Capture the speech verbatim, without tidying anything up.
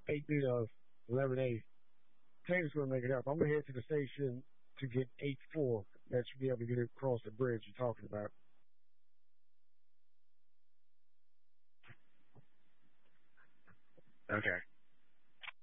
eight B of eleven A. Taylor's going to make it up. I'm going to head to the station to get eight four. That should be able to get across the bridge you're talking about. Okay.